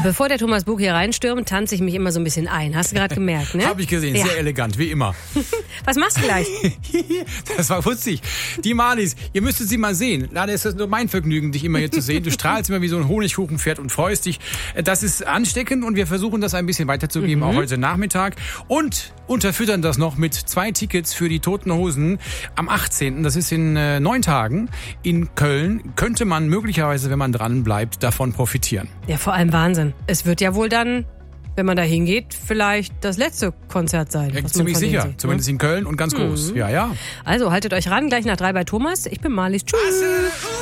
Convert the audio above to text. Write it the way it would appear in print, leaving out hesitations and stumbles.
Bevor der Thomas Bug hier reinstürmt, tanze ich mich immer so ein bisschen ein. Hast du gerade gemerkt, ne? Habe ich gesehen, sehr elegant, wie immer. Was machst du gleich? Das war putzig. Die Marlies, ihr müsstet sie mal sehen. Leider ist das nur mein Vergnügen, dich immer hier zu sehen. Du strahlst immer wie so ein Honigkuchenpferd und freust dich. Das ist ansteckend und wir versuchen das ein bisschen weiterzugeben, auch heute Nachmittag. Und unterfüttern das noch mit 2 Tickets für die Toten Hosen am 18. Das ist in 9 Tagen in Köln. Könnte man möglicherweise, wenn man dran bleibt, davon profitieren. Ja, vor allem Wahnsinn. Es wird ja wohl dann, wenn man da hingeht, vielleicht das letzte Konzert sein. Ja, ziemlich sicher. Sieht, zumindest in Köln und ganz groß. Ja, ja. Also haltet euch ran, gleich nach 3 bei Thomas. Ich bin Marlies. Tschüss.